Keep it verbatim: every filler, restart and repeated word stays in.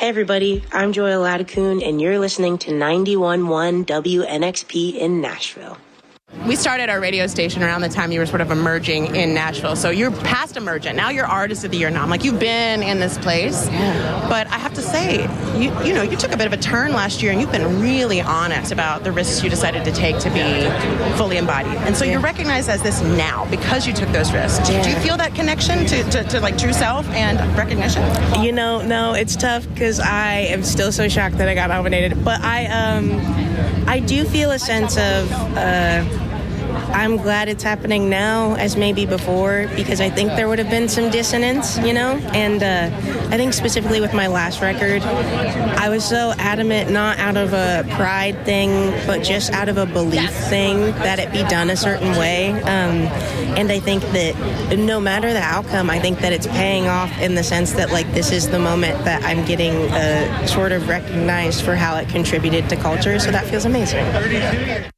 Hey everybody, I'm Joya Latticoon, and you're listening to ninety-one point one W N X P in Nashville. We started our radio station around the time you were sort of emerging in Nashville. So you're past emergent. Now you're Artist of the Year nom. Like, you've been in this place. Yeah. But I have to say, you you know, you took a bit of a turn last year, and you've been really honest about the risks you decided to take to be fully embodied. And so yeah. you're recognized as this now because you took those risks. Yeah. Do you feel that connection to, to, to, like, true self and recognition? You know, no, it's tough because I am still so shocked that I got nominated. But I, um, I do feel a sense of... Uh, I'm glad it's happening now as maybe before, because I think there would have been some dissonance, you know? And uh, I think specifically with my last record, I was so adamant, not out of a pride thing, but just out of a belief thing that it be done a certain way. Um, and I think that no matter the outcome, I think that it's paying off in the sense that, like, this is the moment that I'm getting uh, sort of recognized for how it contributed to culture. So that feels amazing.